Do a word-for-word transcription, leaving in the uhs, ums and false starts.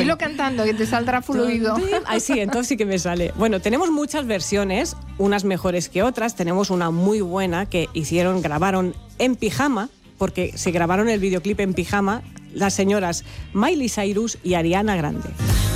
Dilo cantando, que te saldrá fluido. Ay, sí, entonces sí que me sale. Bueno, tenemos muchas versiones, unas mejores que otras. Tenemos una muy buena que hicieron, grabaron en pijama, porque se grabaron el videoclip en pijama las señoras Miley Cyrus y Ariana Grande.